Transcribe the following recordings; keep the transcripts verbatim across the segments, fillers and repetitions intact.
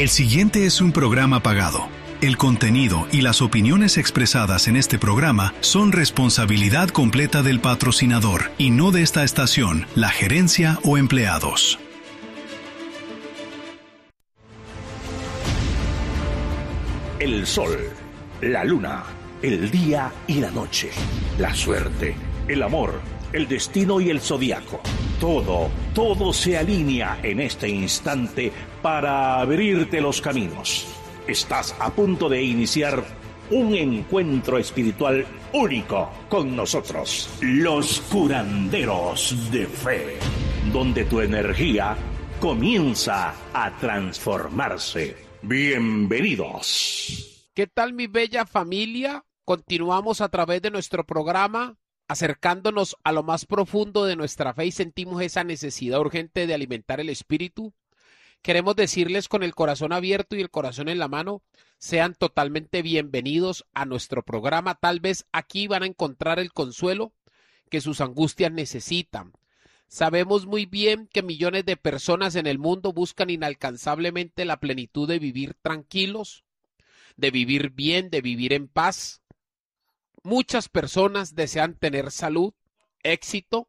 El siguiente es un programa pagado. El contenido y las opiniones expresadas en este programa son responsabilidad completa del patrocinador y no de esta estación, la gerencia o empleados. El sol, la luna, el día y la noche, la suerte, el amor, el destino y el zodiaco. Todo, todo se alinea en este instante para abrirte los caminos. Estás a punto de iniciar un encuentro espiritual único con nosotros, los curanderos de fe, donde tu energía comienza a transformarse. Bienvenidos. ¿Qué tal, mi bella familia? Continuamos a través de nuestro programa acercándonos a lo más profundo de nuestra fe y sentimos esa necesidad urgente de alimentar el espíritu. Queremos decirles con el corazón abierto y el corazón en la mano, sean totalmente bienvenidos a nuestro programa. Tal vez aquí van a encontrar el consuelo que sus angustias necesitan. Sabemos muy bien que millones de personas en el mundo buscan inalcanzablemente la plenitud de vivir tranquilos, de vivir bien, de vivir en paz. Muchas personas desean tener salud, éxito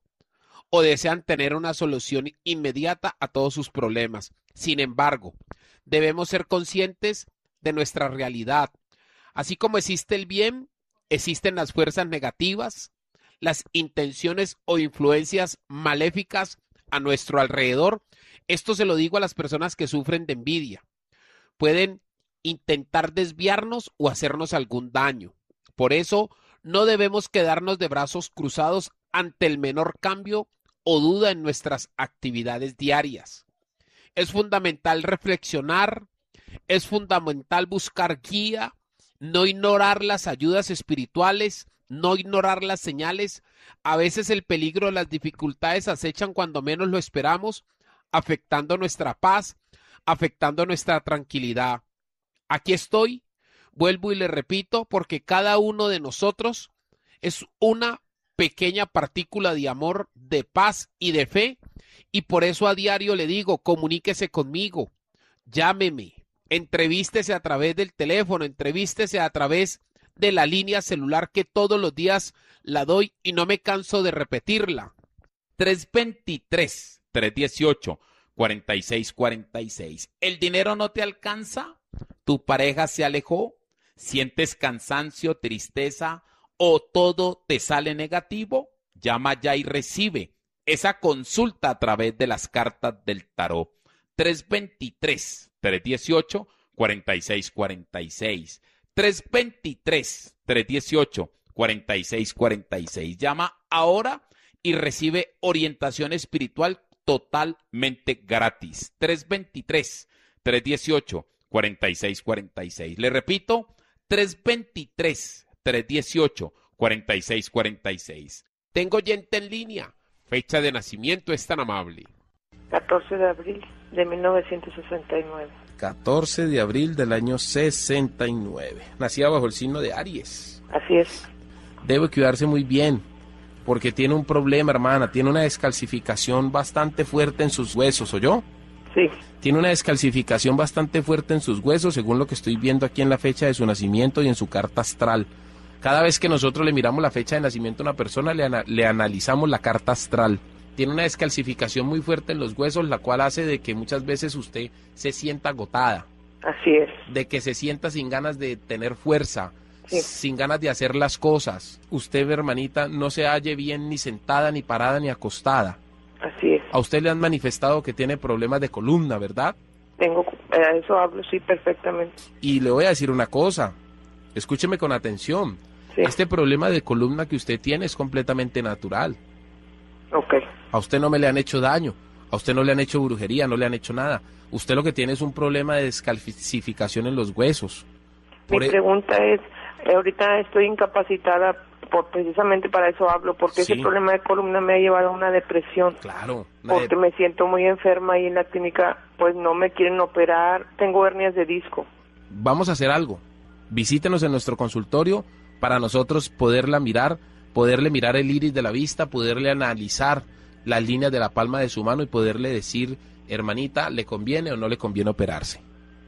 o desean tener una solución inmediata a todos sus problemas. Sin embargo, debemos ser conscientes de nuestra realidad. Así como existe el bien, existen las fuerzas negativas, las intenciones o influencias maléficas a nuestro alrededor. Esto se lo digo a las personas que sufren de envidia. Pueden intentar desviarnos o hacernos algún daño. Por eso, no debemos quedarnos de brazos cruzados ante el menor cambio o duda en nuestras actividades diarias. Es fundamental reflexionar, es fundamental buscar guía, no ignorar las ayudas espirituales, no ignorar las señales. A veces el peligro de las dificultades acechan cuando menos lo esperamos, afectando nuestra paz, afectando nuestra tranquilidad. Aquí estoy, vuelvo y le repito, porque cada uno de nosotros es una pequeña partícula de amor, de paz y de fe, y por eso a diario le digo, comuníquese conmigo, llámeme, entrevístese a través del teléfono, entrevístese a través de la línea celular que todos los días la doy y no me canso de repetirla. tres dos tres, tres uno ocho, cuatro seis cuatro seis. ¿El dinero no te alcanza? ¿Tu pareja se alejó? ¿Sientes cansancio, tristeza o todo te sale negativo? Llama ya y recibe esa consulta a través de las cartas del tarot. tres dos tres, tres uno ocho, cuatro seis cuatro seis. tres dos tres, tres uno ocho, cuatro seis cuatro seis. Llama ahora y recibe orientación espiritual totalmente gratis. tres dos tres, tres uno ocho, cuatro seis cuatro seis. Le repito, tres dos tres, tres uno ocho, cuatro seis cuatro seis. Tengo oyente en línea. Fecha de nacimiento es tan amable. catorce de abril de mil novecientos sesenta y nueve. catorce de abril del año sesenta y nueve. Nacida bajo el signo de Aries. Así es. Debe cuidarse muy bien, porque tiene un problema, hermana. Tiene una descalcificación bastante fuerte en sus huesos, ¿oyó? Sí. Tiene una descalcificación bastante fuerte en sus huesos, según lo que estoy viendo aquí en la fecha de su nacimiento y en su carta astral. Cada vez que nosotros le miramos la fecha de nacimiento a una persona, le, ana- le analizamos la carta astral. Tiene una descalcificación muy fuerte en los huesos, la cual hace de que muchas veces usted se sienta agotada. Así es. De que se sienta sin ganas de tener fuerza, Sí. sin ganas de hacer las cosas. Usted, hermanita, no se halle bien ni sentada, ni parada, ni acostada. Así es. A usted le han manifestado que tiene problemas de columna, ¿verdad? Tengo, eh, eso hablo, sí, perfectamente. Y le voy a decir una cosa, escúcheme con atención. Sí. Este problema de columna que usted tiene es completamente natural. Ok. A usted no me le han hecho daño, a usted no le han hecho brujería, no le han hecho nada. Usted lo que tiene es un problema de descalcificación en los huesos. Mi Por e- pregunta es, eh, ahorita estoy incapacitada, por, precisamente para eso hablo, porque Sí. ese problema de columna me ha llevado a una depresión. Claro. una Porque de- me siento muy enferma y en la clínica pues no me quieren operar, tengo hernias de disco. Vamos a hacer algo. Visítenos en nuestro consultorio para nosotros poderla mirar, poderle mirar el iris de la vista, poderle analizar las líneas de la palma de su mano y poderle decir, hermanita, ¿le conviene o no le conviene operarse?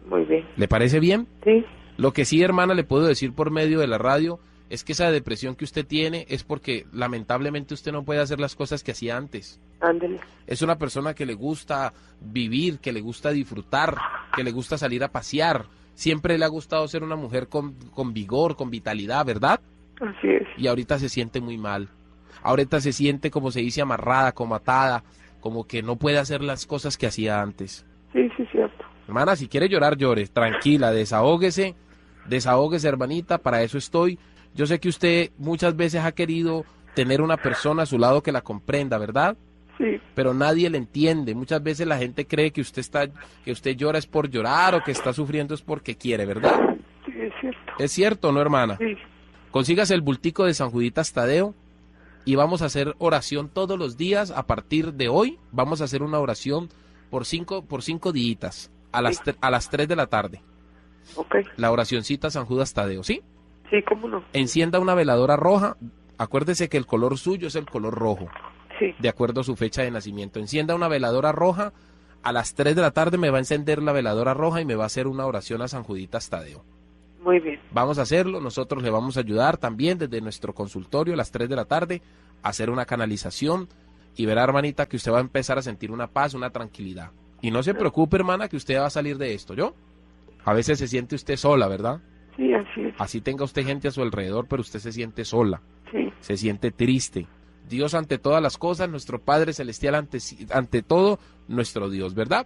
Muy bien. ¿Le parece bien? Sí. Lo que sí, hermana, le puedo decir por medio de la radio es que esa depresión que usted tiene es porque lamentablemente usted no puede hacer las cosas que hacía antes. Ándele. Es una persona que le gusta vivir, que le gusta disfrutar, que le gusta salir a pasear. Siempre le ha gustado ser una mujer con, con vigor, con vitalidad, ¿verdad? Así es. Y ahorita se siente muy mal. Ahorita se siente, como se dice, amarrada, como atada, como que no puede hacer las cosas que hacía antes. Sí, sí, cierto. Hermana, si quiere llorar, llore. Tranquila, desahóguese. Desahóguese, hermanita, para eso estoy. Yo sé que usted muchas veces ha querido tener una persona a su lado que la comprenda, ¿verdad? Sí. Pero nadie le entiende. Muchas veces la gente cree que usted está, que usted llora es por llorar o que está sufriendo es porque quiere, ¿verdad? Sí, es cierto. ¿Es cierto, no, hermana? Sí. Consígase el bultico de San Juditas Tadeo y vamos a hacer oración todos los días. A partir de hoy vamos a hacer una oración por cinco, por cinco días a las, Sí. a las tres de la tarde. Ok. La oracioncita San Judas Tadeo, ¿sí? Sí, cómo no. Encienda una veladora roja. Acuérdese que el color suyo es el color rojo, Sí. de acuerdo a su fecha de nacimiento. Encienda una veladora roja. A las tres de la tarde me va a encender la veladora roja y me va a hacer una oración a San Juditas Tadeo. Muy bien. Vamos a hacerlo, nosotros le vamos a ayudar también desde nuestro consultorio a las tres de la tarde a hacer una canalización y verá, hermanita, que usted va a empezar a sentir una paz, una tranquilidad. Y no se preocupe, hermana, que usted va a salir de esto, ¿yo? A veces se siente usted sola, ¿verdad? Sí, así es. Así tenga usted gente a su alrededor, pero usted se siente sola, Sí. se siente triste. Dios ante todas las cosas, nuestro Padre Celestial ante, ante todo, nuestro Dios, ¿verdad?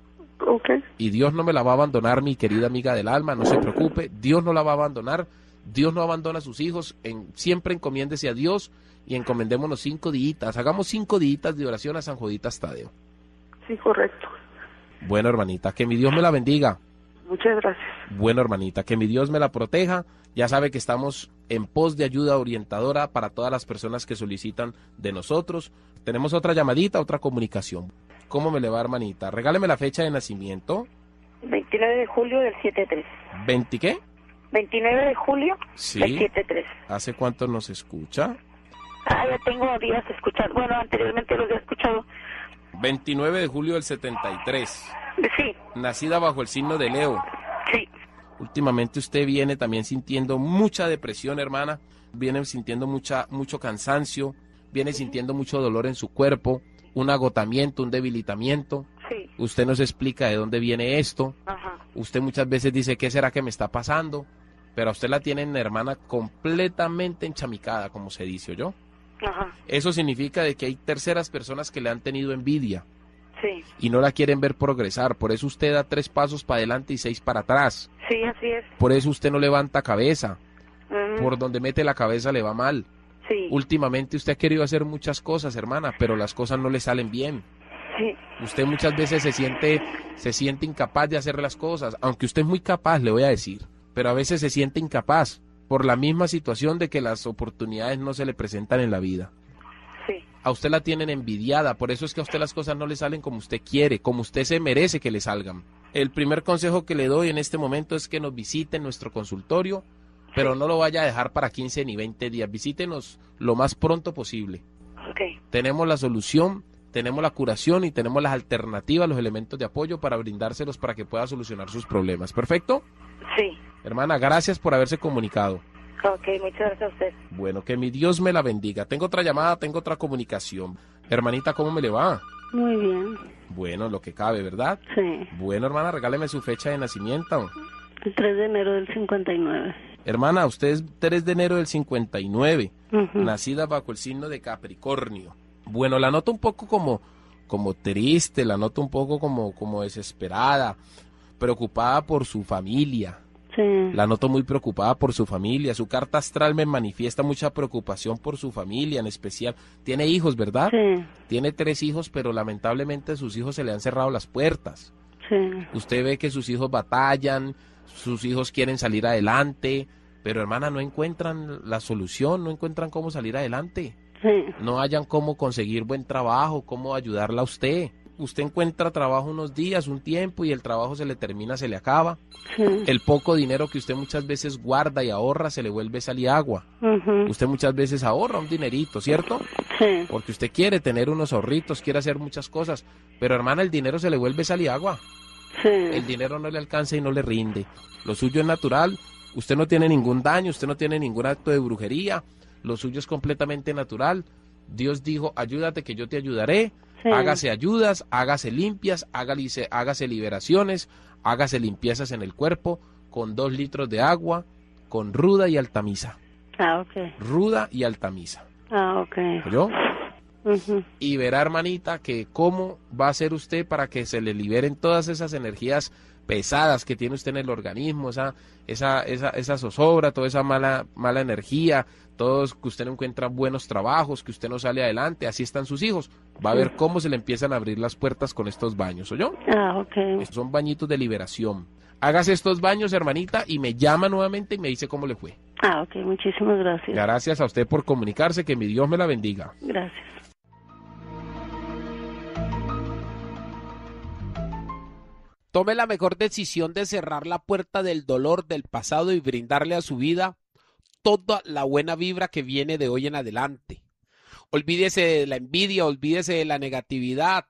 Ok. Y Dios no me la va a abandonar, mi querida amiga del alma, no se preocupe, Dios no la va a abandonar, Dios no abandona a sus hijos, en, siempre encomiéndese a Dios y encomendémonos cinco días, hagamos cinco días de oración a San Juditas Tadeo. Sí, correcto. Bueno, hermanita, que mi Dios me la bendiga. Muchas gracias. Bueno, hermanita, que mi Dios me la proteja. Ya sabe que estamos en pos de ayuda orientadora para todas las personas que solicitan de nosotros. Tenemos otra llamadita, otra comunicación. ¿Cómo me le va, hermanita? Regáleme la fecha de nacimiento. veintinueve de julio del setenta y tres. ¿veinte qué? veintinueve de julio Sí. del setenta y tres. ¿Hace cuánto nos escucha? Ah, ya tengo días escuchando. Bueno, anteriormente los he escuchado. veintinueve de julio del setenta y tres. Sí, Nacida bajo el signo de Leo. sí. Últimamente usted viene también sintiendo mucha depresión, hermana. Viene sintiendo mucha, mucho cansancio. Viene sintiendo mucho dolor en su cuerpo. Un agotamiento, un debilitamiento. Sí. Usted nos explica de dónde viene esto. Ajá. Usted muchas veces dice, ¿qué será que me está pasando? Pero a usted la tienen, hermana, completamente enchamicada, como se dice, ¿oyó? Ajá. Eso significa de que hay terceras personas que le han tenido envidia Sí. y no la quieren ver progresar. Por eso usted da tres pasos para adelante y seis para atrás. Sí, así es. Por eso usted no levanta cabeza. Ujú. Por donde mete la cabeza le va mal. Sí. Últimamente usted ha querido hacer muchas cosas, hermana, pero las cosas no le salen bien. Sí. Usted muchas veces se siente, se siente incapaz de hacer las cosas, aunque usted es muy capaz, le voy a decir, pero a veces se siente incapaz por la misma situación de que las oportunidades no se le presentan en la vida. Sí. A usted la tienen envidiada, por eso es que a usted las cosas no le salen como usted quiere, como usted se merece que le salgan. El primer consejo que le doy en este momento es que nos visite en nuestro consultorio, pero no lo vaya a dejar para quince ni veinte días, visítenos lo más pronto posible. Ok. Tenemos la solución, tenemos la curación y tenemos las alternativas, los elementos de apoyo para brindárselos para que pueda solucionar sus problemas. ¿Perfecto? Sí. Hermana, gracias por haberse comunicado. Ok, muchas gracias a usted. Bueno, que mi Dios me la bendiga. Tengo otra llamada, tengo otra comunicación. Hermanita, ¿cómo me le va? Muy bien, Bueno, lo que cabe, ¿verdad? sí. Bueno, hermana, regáleme su fecha de nacimiento. El tres de enero del cincuenta y nueve. Hermana, usted es tres de enero del cincuenta y nueve, Ujú. nacida bajo el signo de Capricornio. Bueno, la noto un poco como, como triste, la noto un poco como, como desesperada, preocupada por su familia. Sí. La noto muy preocupada por su familia. Su carta astral me manifiesta mucha preocupación por su familia, en especial. Tiene hijos, ¿verdad? Sí, Tiene tres hijos, pero lamentablemente a sus hijos se le han cerrado las puertas. sí. Usted ve que sus hijos batallan, sus hijos quieren salir adelante, pero hermana, no encuentran la solución, no encuentran cómo salir adelante. Sí, No hayan cómo conseguir buen trabajo, cómo ayudarla a usted. Usted encuentra trabajo unos días, un tiempo, y el trabajo se le termina, se le acaba. sí. El poco dinero que usted muchas veces guarda y ahorra se le vuelve salir agua. Ujú. Usted muchas veces ahorra un dinerito, ¿cierto? Sí, Porque usted quiere tener unos ahorritos, quiere hacer muchas cosas, pero hermana, el dinero se le vuelve salir agua. Sí. El dinero no le alcanza y no le rinde. Lo suyo es natural, usted no tiene ningún daño, usted no tiene ningún acto de brujería, lo suyo es completamente natural. Dios dijo, ayúdate que yo te ayudaré, sí. Hágase ayudas, hágase limpias, hágase, hágase liberaciones, hágase limpiezas en el cuerpo, con dos litros de agua, con ruda y altamisa. Ah, ok. Ruda y altamisa. Ah, ok. ¿Oyó? Uh-huh. Y verá, hermanita, que cómo va a hacer usted para que se le liberen todas esas energías pesadas que tiene usted en el organismo, esa, esa, esa, esa zozobra, toda esa mala, mala energía, todos que usted no encuentra buenos trabajos, que usted no sale adelante, así están sus hijos. Va a ver cómo se le empiezan a abrir las puertas con estos baños, ¿oyó? Ah, ok. Estos son bañitos de liberación. Hágase estos baños, hermanita, y me llama nuevamente y me dice cómo le fue. Ah, ok, muchísimas gracias. Gracias a usted por comunicarse, que mi Dios me la bendiga. Gracias. Tome la mejor decisión de cerrar la puerta del dolor del pasado y brindarle a su vida toda la buena vibra que viene de hoy en adelante. Olvídese de la envidia, olvídese de la negatividad.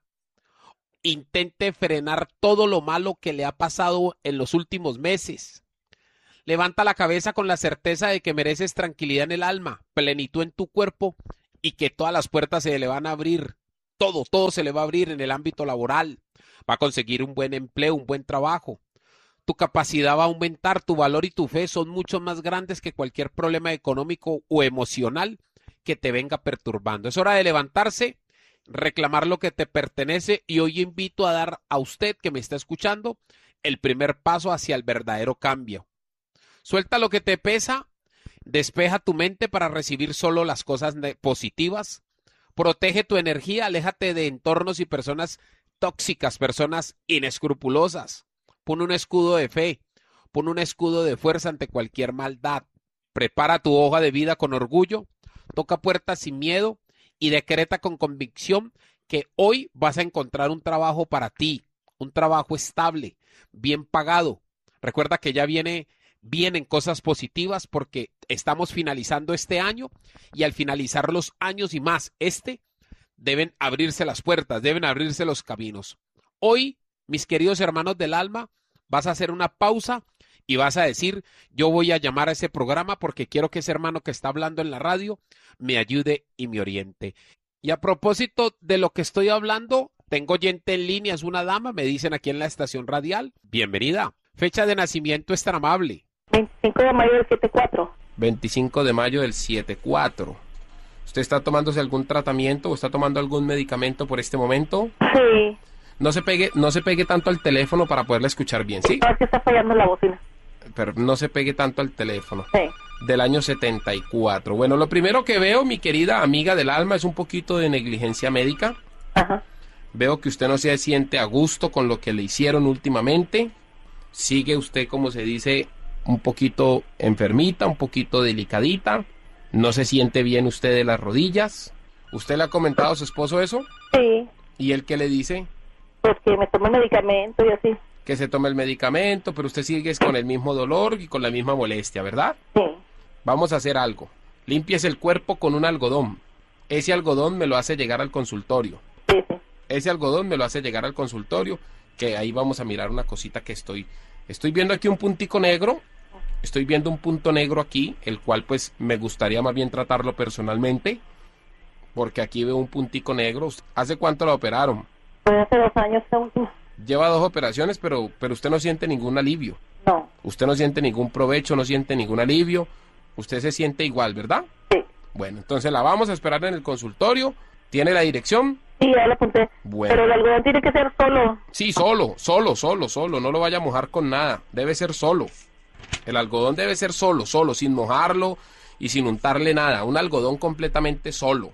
Intente frenar todo lo malo que le ha pasado en los últimos meses. Levanta la cabeza con la certeza de que mereces tranquilidad en el alma, plenitud en tu cuerpo y que todas las puertas se le van a abrir. Todo, todo se le va a abrir en el ámbito laboral. Va a conseguir un buen empleo, un buen trabajo. Tu capacidad va a aumentar, tu valor y tu fe son mucho más grandes que cualquier problema económico o emocional que te venga perturbando. Es hora de levantarse, reclamar lo que te pertenece y hoy invito a dar a usted que me está escuchando el primer paso hacia el verdadero cambio. Suelta lo que te pesa, despeja tu mente para recibir solo las cosas positivas, protege tu energía, aléjate de entornos y personas tóxicas, personas inescrupulosas. Pon un escudo de fe, pon un escudo de fuerza ante cualquier maldad. Prepara tu hoja de vida con orgullo, toca puertas sin miedo y decreta con convicción que hoy vas a encontrar un trabajo para ti, un trabajo estable, bien pagado. Recuerda que ya viene, vienen cosas positivas porque estamos finalizando este año y al finalizar los años y más este, deben abrirse las puertas, deben abrirse los caminos. Hoy, mis queridos hermanos del alma, vas a hacer una pausa y vas a decir, yo voy a llamar a ese programa porque quiero que ese hermano que está hablando en la radio me ayude y me oriente. Y a propósito de lo que estoy hablando, tengo oyente en línea, es una dama, me dicen aquí en la estación radial. Bienvenida. Fecha de nacimiento es tan amable. veinticinco de mayo del setenta y cuatro. veinticinco de mayo del setenta y cuatro. ¿Usted está tomándose algún tratamiento o está tomando algún medicamento por este momento? Sí. No se pegue, no se pegue tanto al teléfono para poderla escuchar bien, ¿sí? No, es que está fallando la bocina. Pero no se pegue tanto al teléfono. Sí. Del año setenta y cuatro. Bueno, lo primero que veo, mi querida amiga del alma, es un poquito de negligencia médica. Ajá. Veo que usted no se siente a gusto con lo que le hicieron últimamente. Sigue usted, como se dice, un poquito enfermita, un poquito delicadita. No se siente bien usted de las rodillas. ¿Usted le ha comentado a su esposo eso? Sí. ¿Y él qué le dice? Pues que me tome medicamento y así. Que se tome el medicamento, pero usted sigue con el mismo dolor y con la misma molestia, ¿verdad? Sí. Vamos a hacer algo. Límpiese el cuerpo con un algodón. Ese algodón me lo hace llegar al consultorio. Sí, sí. Ese algodón me lo hace llegar al consultorio, que ahí vamos a mirar una cosita que estoy... Estoy viendo aquí un puntico negro. Estoy viendo un punto negro aquí, el cual pues me gustaría más bien tratarlo personalmente, porque aquí veo un puntico negro. ¿Hace cuánto la operaron? Pues hace dos años esta última. Lleva dos operaciones, pero, pero usted no siente ningún alivio. No. Usted no siente ningún provecho, no siente ningún alivio. Usted se siente igual, ¿verdad? Sí. Bueno, entonces la vamos a esperar en el consultorio. ¿Tiene la dirección? Sí, ya lo apunté. Bueno. Pero el algodón tiene que ser solo. Sí, solo, solo, solo, solo. No lo vaya a mojar con nada. Debe ser solo. El algodón debe ser solo, solo, sin mojarlo y sin untarle nada. Un algodón completamente solo.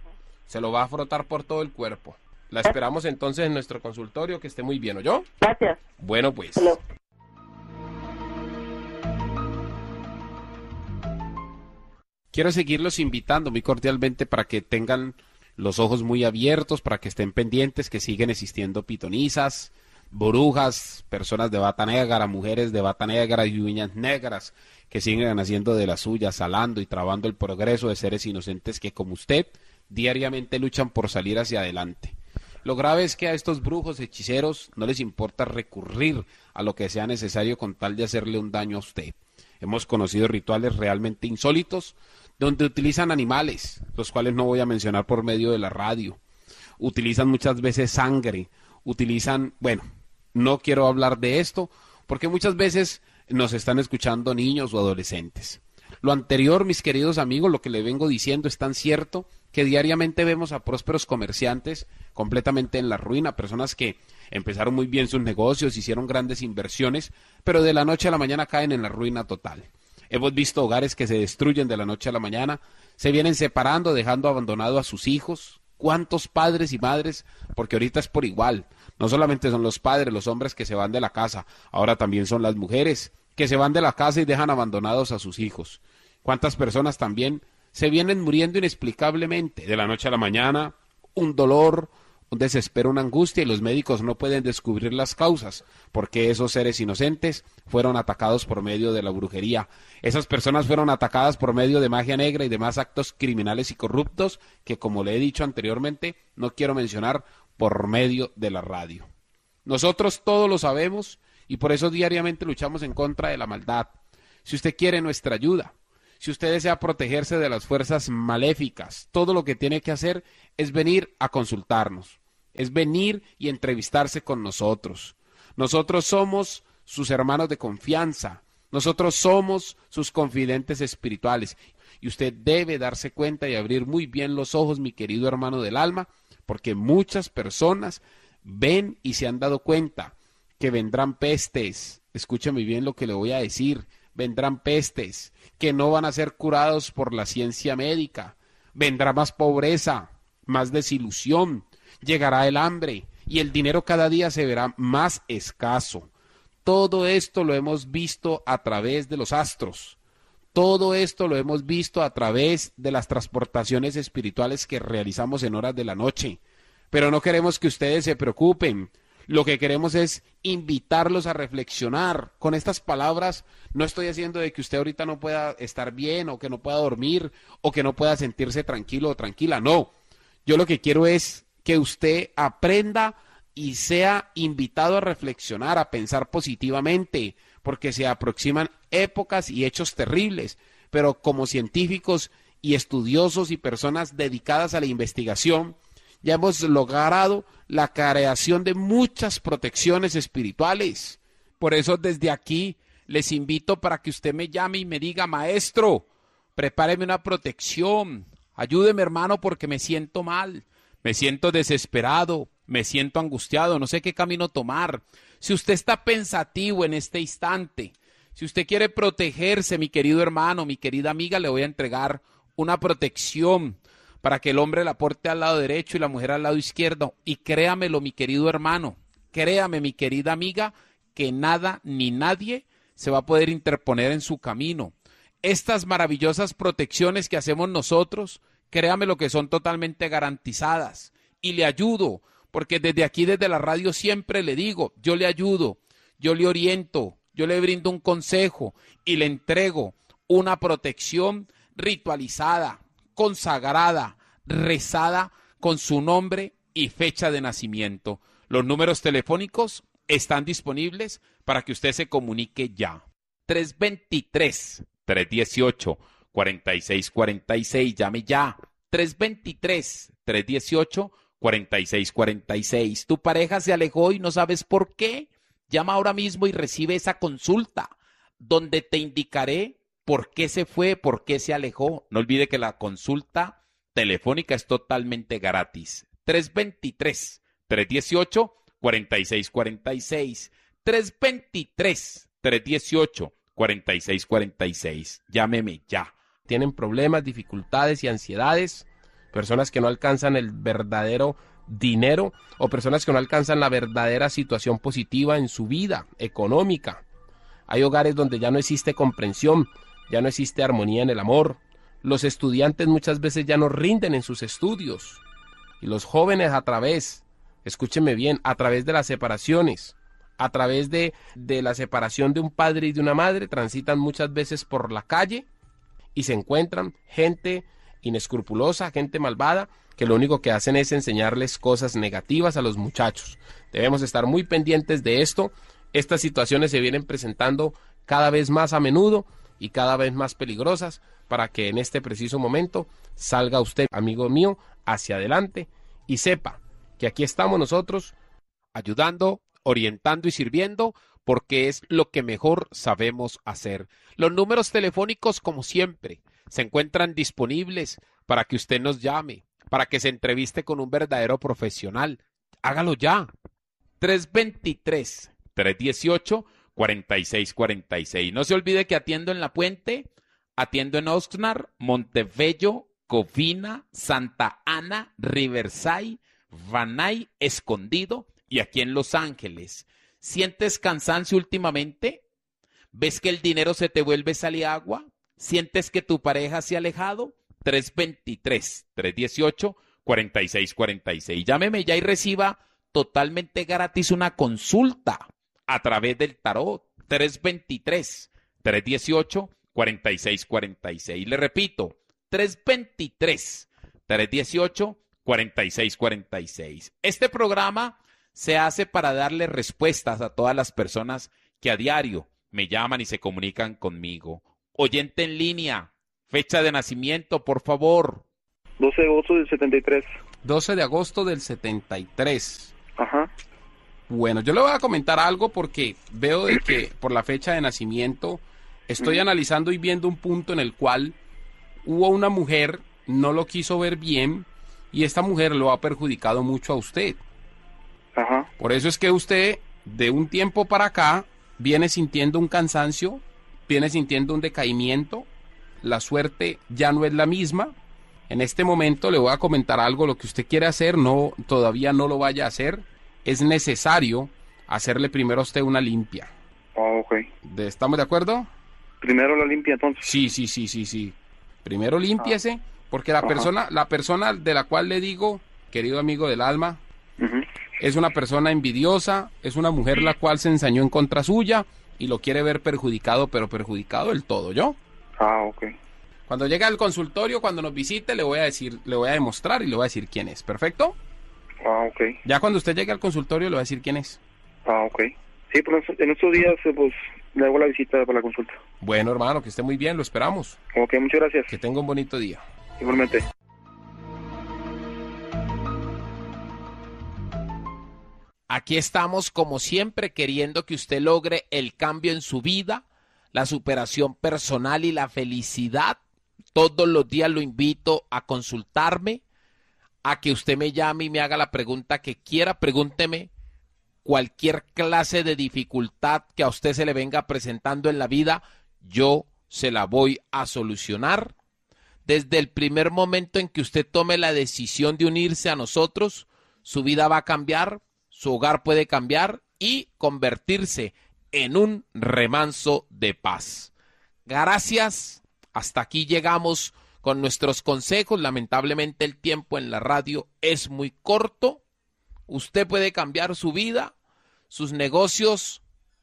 Se lo va a frotar por todo el cuerpo. La esperamos entonces en nuestro consultorio. Que esté muy bien, ¿oyó? Gracias. Bueno, pues. Hello. Quiero seguirlos invitando muy cordialmente para que tengan los ojos muy abiertos, para que estén pendientes, que siguen existiendo pitonisas, brujas, personas de bata negra, mujeres de bata negra y uñas negras, que siguen haciendo de las suyas, salando y trabando el progreso de seres inocentes que, como usted, diariamente luchan por salir hacia adelante. Lo grave es que a estos brujos, hechiceros, no les importa recurrir a lo que sea necesario con tal de hacerle un daño a usted. Hemos conocido rituales realmente insólitos, donde utilizan animales, los cuales no voy a mencionar por medio de la radio. Utilizan muchas veces sangre, utilizan, bueno, no quiero hablar de esto, porque muchas veces nos están escuchando niños o adolescentes. Lo anterior, mis queridos amigos, lo que le vengo diciendo es tan cierto que diariamente vemos a prósperos comerciantes completamente en la ruina, personas que empezaron muy bien sus negocios, hicieron grandes inversiones, pero de la noche a la mañana caen en la ruina total. Hemos visto hogares que se destruyen de la noche a la mañana, se vienen separando, dejando abandonado a sus hijos. ¿Cuántos padres y madres? Porque ahorita es por igual. No solamente son los padres, los hombres que se van de la casa, ahora también son las mujeres que se van de la casa y dejan abandonados a sus hijos. ¿Cuántas personas también se vienen muriendo inexplicablemente? De la noche a la mañana, un dolor, un desespero, una angustia, y los médicos no pueden descubrir las causas, porque esos seres inocentes fueron atacados por medio de la brujería. Esas personas fueron atacadas por medio de magia negra y demás actos criminales y corruptos que, como le he dicho anteriormente, no quiero mencionar por medio de la radio. Nosotros todos lo sabemos y por eso diariamente luchamos en contra de la maldad. Si usted quiere nuestra ayuda, si usted desea protegerse de las fuerzas maléficas, todo lo que tiene que hacer es venir a consultarnos, es venir y entrevistarse con nosotros. Nosotros somos sus hermanos de confianza, nosotros somos sus confidentes espirituales y usted debe darse cuenta y abrir muy bien los ojos, mi querido hermano del alma, porque muchas personas ven y se han dado cuenta que vendrán pestes. Escúchame bien lo que le voy a decir. Vendrán pestes que no van a ser curados por la ciencia médica. Vendrá más pobreza, más desilusión, llegará el hambre y el dinero cada día se verá más escaso. Todo esto lo hemos visto a través de los astros. Todo esto lo hemos visto a través de las transportaciones espirituales que realizamos en horas de la noche. Pero no queremos que ustedes se preocupen. Lo que queremos es invitarlos a reflexionar. Con estas palabras no estoy haciendo de que usted ahorita no pueda estar bien o que no pueda dormir o que no pueda sentirse tranquilo o tranquila. No, yo lo que quiero es que usted aprenda y sea invitado a reflexionar, a pensar positivamente, porque se aproximan épocas y hechos terribles. Pero como científicos y estudiosos y personas dedicadas a la investigación, ya hemos logrado la creación de muchas protecciones espirituales. Por eso desde aquí les invito para que usted me llame y me diga: maestro, prepáreme una protección, ayúdeme hermano porque me siento mal, me siento desesperado, me siento angustiado, no sé qué camino tomar. Si usted está pensativo en este instante, si usted quiere protegerse, mi querido hermano, mi querida amiga, le voy a entregar una protección para que el hombre la porte al lado derecho y la mujer al lado izquierdo. Y créamelo, mi querido hermano, créame, mi querida amiga, que nada ni nadie se va a poder interponer en su camino. Estas maravillosas protecciones que hacemos nosotros, créame lo que son totalmente garantizadas. Y le ayudo, porque desde aquí, desde la radio, siempre le digo, yo le ayudo, yo le oriento, yo le brindo un consejo y le entrego una protección ritualizada, consagrada, rezada con su nombre y fecha de nacimiento. Los números telefónicos están disponibles para que usted se comunique ya. tres dos tres, tres uno ocho, cuatro seis cuatro seis, llame ya. tres dos tres, tres uno ocho, cuatro seis cuatro seis. ¿Tu pareja se alejó y no sabes por qué? Llama ahora mismo y recibe esa consulta, donde te indicaré por qué se fue, por qué se alejó. No olvide que la consulta telefónica es totalmente gratis. tres dos tres, tres uno ocho, cuatro seis cuatro seis. tres dos tres, tres uno ocho, cuatro seis cuatro seis. Llámeme ya. Tienen problemas, dificultades y ansiedades, personas que no alcanzan el verdadero dinero o personas que no alcanzan la verdadera situación positiva en su vida económica. Hay hogares donde ya no existe comprensión, ya no existe armonía en el amor. Los estudiantes muchas veces ya no rinden en sus estudios. Y los jóvenes a través, escúchenme bien, a través de las separaciones, a través de, de la separación de un padre y de una madre, transitan muchas veces por la calle y se encuentran gente inescrupulosa, gente malvada, que lo único que hacen es enseñarles cosas negativas a los muchachos. Debemos estar muy pendientes de esto. Estas situaciones se vienen presentando cada vez más a menudo y cada vez más peligrosas, para que en este preciso momento salga usted, amigo mío, hacia adelante y sepa que aquí estamos nosotros ayudando, orientando y sirviendo, porque es lo que mejor sabemos hacer. Los números telefónicos, como siempre, se encuentran disponibles para que usted nos llame, para que se entreviste con un verdadero profesional. Hágalo ya. tres dos tres, tres uno ocho, cuatro seis cuatro seis. No se olvide que atiendo en La Puente, atiendo en Oxnard, Montebello, Covina, Santa Ana, Riverside, Van Nuys, Escondido y aquí en Los Ángeles. ¿Sientes cansancio últimamente? ¿Ves que el dinero se te vuelve sal y agua? ¿Sientes que tu pareja se ha alejado? tres dos tres, tres uno ocho, cuatro seis cuatro seis. Llámeme ya y reciba totalmente gratis una consulta a través del tarot. tres dos tres, tres uno ocho, cuatro seis cuatro seis. Le repito, tres dos tres, tres uno ocho, cuatro seis cuatro seis. Este programa se hace para darle respuestas a todas las personas que a diario me llaman y se comunican conmigo. Oyente en línea, fecha de nacimiento, por favor. doce de agosto del setenta y tres. doce de agosto del setenta y tres. Ajá. Bueno, yo le voy a comentar algo porque veo de que por la fecha de nacimiento estoy analizando y viendo un punto en el cual hubo una mujer, no lo quiso ver bien y esta mujer lo ha perjudicado mucho a usted. Ajá. Por eso es que usted de un tiempo para acá viene sintiendo un cansancio, viene sintiendo un decaimiento, la suerte ya no es la misma. En este momento le voy a comentar algo, lo que usted quiere hacer, no, todavía no lo vaya a hacer. Es necesario hacerle primero a usted una limpia. Oh, ok. ¿De, ¿Estamos de acuerdo? Primero la limpia, entonces. Sí, sí, sí, sí, sí. Primero límpiese, porque la Ajá. persona, la persona de la cual le digo, querido amigo del alma, Uh-huh. es una persona envidiosa, es una mujer la cual se ensañó en contra suya y lo quiere ver perjudicado, pero perjudicado del todo, ¿yo? Ah, ok. Cuando llegue al consultorio, cuando nos visite, le voy a decir, le voy a demostrar y le voy a decir quién es, ¿perfecto? Ah, ok. Ya cuando usted llegue al consultorio, le voy a decir quién es. Ah, ok. Sí, pues en estos días, eh, pues, le hago la visita para la consulta. Bueno, hermano, que esté muy bien, lo esperamos. Ok, muchas gracias. Que tenga un bonito día. Igualmente. Aquí estamos como siempre queriendo que usted logre el cambio en su vida, la superación personal y la felicidad. Todos los días lo invito a consultarme, a que usted me llame y me haga la pregunta que quiera. Pregúnteme cualquier clase de dificultad que a usted se le venga presentando en la vida, yo se la voy a solucionar. Desde el primer momento en que usted tome la decisión de unirse a nosotros, su vida va a cambiar, su hogar puede cambiar y convertirse en un remanso de paz. Gracias. Hasta aquí llegamos con nuestros consejos. Lamentablemente el tiempo en la radio es muy corto. Usted puede cambiar su vida, sus negocios,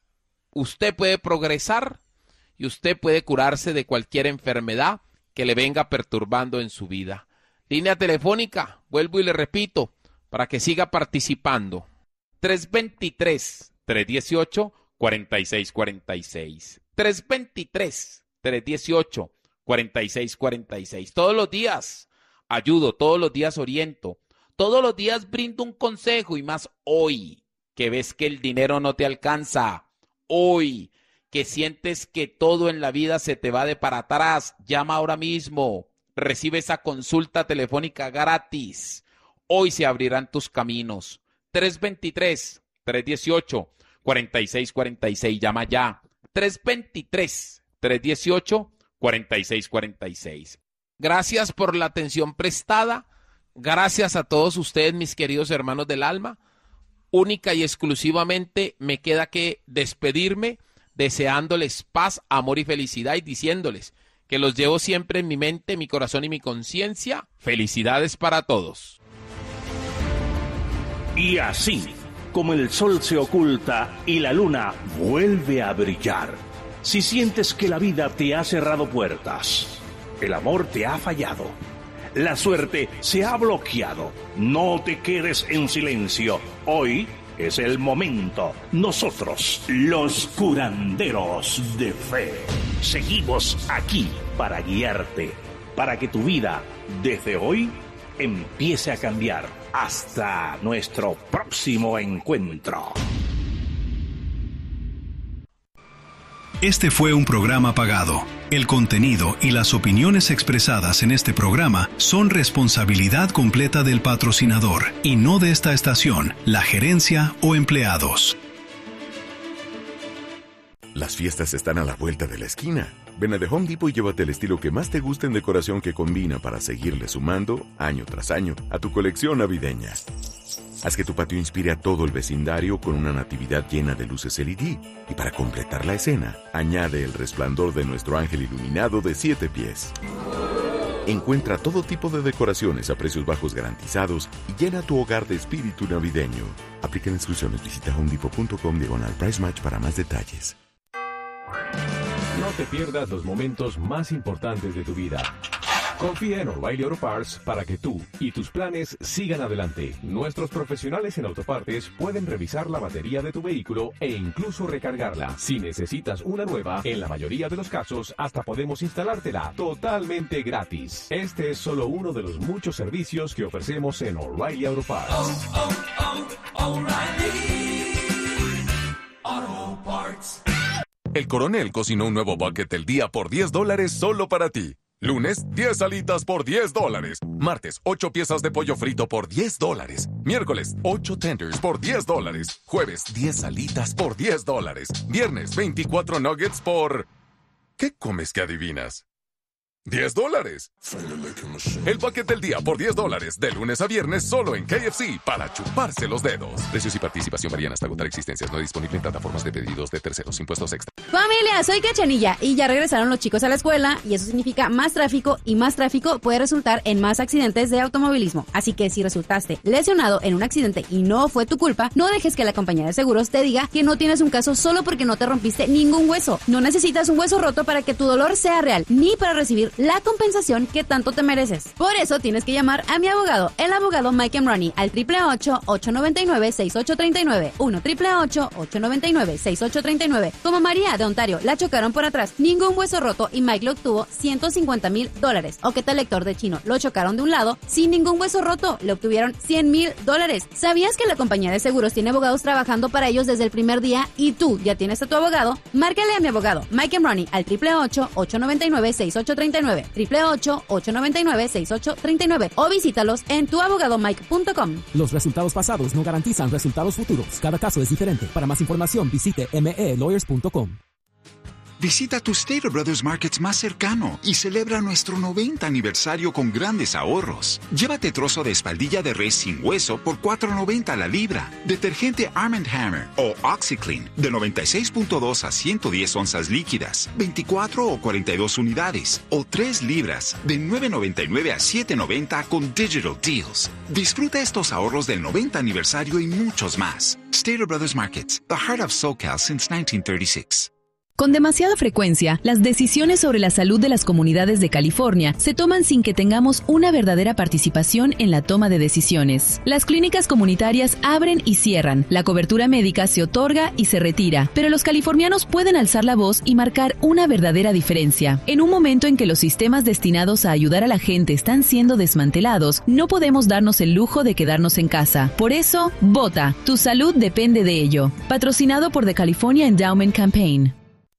usted puede progresar y usted puede curarse de cualquier enfermedad que le venga perturbando en su vida. Línea telefónica, vuelvo y le repito, para que siga participando. tres dos tres, tres uno ocho, cuatro seis cuatro seis. tres dos tres, tres uno ocho, cuatro seis cuatro seis. Todos los días ayudo, todos los días oriento, todos los días brindo un consejo y más hoy, que ves que el dinero no te alcanza. Hoy, que sientes que todo en la vida se te va de para atrás. Llama ahora mismo, recibe esa consulta telefónica gratis. Hoy se abrirán tus caminos. tres dos tres, tres uno ocho, cuatro seis cuatro seis. Llama ya. tres dos tres, tres uno ocho, cuatro seis cuatro seis. Gracias por la atención prestada. Gracias a todos ustedes, mis queridos hermanos del alma. Única y exclusivamente me queda que despedirme deseándoles paz, amor y felicidad y diciéndoles que los llevo siempre en mi mente, mi corazón y mi conciencia. Felicidades para todos. Y así, como el sol se oculta y la luna vuelve a brillar, si sientes que la vida te ha cerrado puertas, el amor te ha fallado, La suerte se ha bloqueado. No te quedes en silencio. Hoy es el momento. Nosotros, los curanderos de fe, seguimos aquí para guiarte, para que tu vida, desde hoy, empiece a cambiar. Hasta nuestro próximo encuentro. Este fue un programa pagado. El contenido y las opiniones expresadas en este programa son responsabilidad completa del patrocinador y no de esta estación, la gerencia o empleados. Las fiestas están a la vuelta de la esquina. Ven a The Home Depot y llévate el estilo que más te guste en decoración que combina para seguirle sumando, año tras año, a tu colección navideña. Haz que tu patio inspire a todo el vecindario con una natividad llena de luces L E D. Y para completar la escena, añade el resplandor de nuestro ángel iluminado de siete pies. Encuentra todo tipo de decoraciones a precios bajos garantizados y llena tu hogar de espíritu navideño. Aplican instrucciones. Visita homedepot.com diagonal price match para más detalles. No te pierdas los momentos más importantes de tu vida. Confía en O'Reilly Auto Parts para que tú y tus planes sigan adelante. Nuestros profesionales en autopartes pueden revisar la batería de tu vehículo e incluso recargarla. Si necesitas una nueva, en la mayoría de los casos, hasta podemos instalártela totalmente gratis. Este es solo uno de los muchos servicios que ofrecemos en O'Reilly Auto Parts. Oh, oh, oh, O'Reilly Auto Parts. El Coronel cocinó un nuevo bucket del día por diez dólares solo para ti. Lunes, diez alitas por diez dólares. Martes, ocho piezas de pollo frito por diez dólares. Miércoles, ocho tenders por diez dólares. Jueves, diez alitas por diez dólares. Viernes, veinticuatro nuggets por... ¿Qué comes que adivinas? diez dólares. El bucket del día por diez dólares. De lunes a viernes solo en K F C para chuparse los dedos. Precios y participación varían hasta agotar existencias. No disponible en plataformas de pedidos de terceros. Impuestos extra. Familia, soy Cachanilla y ya regresaron los chicos a la escuela y eso significa más tráfico y más tráfico puede resultar en más accidentes de automovilismo. Así que si resultaste lesionado en un accidente y no fue tu culpa, no dejes que la compañía de seguros te diga que no tienes un caso solo porque no te rompiste ningún hueso. No necesitas un hueso roto para que tu dolor sea real, ni para recibir la compensación que tanto te mereces. Por eso tienes que llamar a mi abogado, el abogado Mike Emroni, al triple ocho, ocho nueve nueve, seis ocho tres nueve, uno triple ocho, ocho nueve nueve, seis ocho tres nueve. Como María de Ontario, la chocaron por atrás, ningún hueso roto y Mike le obtuvo ciento cincuenta mil dólares. O que tal lector de chino, lo chocaron de un lado, sin ningún hueso roto, le obtuvieron cien mil dólares. ¿Sabías que la compañía de seguros tiene abogados trabajando para ellos desde el primer día y tú ya tienes a tu abogado? Márcale a mi abogado, Mike Emroni, al triple ocho, ocho nueve nueve, seis ocho tres nueve, triple ocho, ocho nueve nueve, seis ocho tres nueve o visítalos en tu abogado mike punto com. Los resultados pasados no garantizan resultados futuros. Cada caso es diferente. Para más información visite m e lawyers punto com. Visita tu Stater Brothers Markets más cercano y celebra nuestro noventa aniversario con grandes ahorros. Llévate trozo de espaldilla de res sin hueso por cuatro noventa la libra. Detergente Arm and Hammer o OxiClean de noventa y seis punto dos a ciento diez onzas líquidas, veinticuatro o cuarenta y dos unidades o tres libras de nueve noventa y nueve a siete noventa con Digital Deals. Disfruta estos ahorros del noventa aniversario y muchos más. Stater Brothers Markets, the heart of SoCal since nineteen thirty-six. Con demasiada frecuencia, las decisiones sobre la salud de las comunidades de California se toman sin que tengamos una verdadera participación en la toma de decisiones. Las clínicas comunitarias abren y cierran, la cobertura médica se otorga y se retira, pero los californianos pueden alzar la voz y marcar una verdadera diferencia. En un momento en que los sistemas destinados a ayudar a la gente están siendo desmantelados, no podemos darnos el lujo de quedarnos en casa. Por eso, vota. Tu salud depende de ello. Patrocinado por The California Endowment Campaign.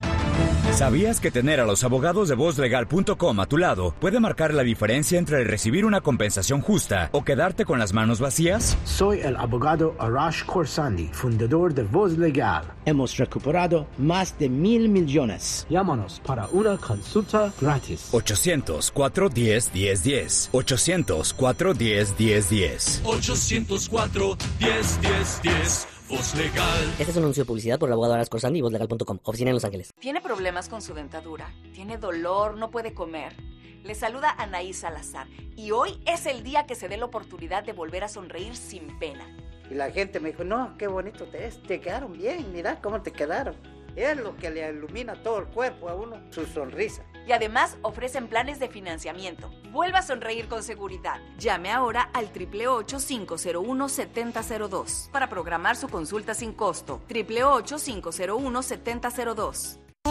¿Sabías que tener a los abogados de voz legal punto com a tu lado puede marcar la diferencia entre recibir una compensación justa o quedarte con las manos vacías? Soy el abogado Arash Khorsandi, fundador de Voz Legal. Hemos recuperado más de mil millones. Llámanos para una consulta gratis. ochocientos, cuatro uno cero, uno cero uno cero. ochocientos, cuatro uno cero, uno cero uno cero. ochocientos cuatro, diez, diez, diez. Voz Legal. Este es un anuncio de publicidad por el abogado Arash Khorsandi y voz legal punto com, oficina en Los Ángeles. ¿Tiene problemas con su dentadura? ¿Tiene dolor? ¿No puede comer? Le saluda Anaí Salazar y hoy es el día que se dé la oportunidad de volver a sonreír sin pena. Y la gente me dijo, no, qué bonito te es, te quedaron bien, mira cómo te quedaron. Es lo que le ilumina todo el cuerpo a uno, su sonrisa. Y además ofrecen planes de financiamiento. Vuelva a sonreír con seguridad. Llame ahora al ocho ocho ocho, cinco cero uno, siete cero cero dos para programar su consulta sin costo. ocho ocho ocho, cinco cero uno, siete cero cero dos.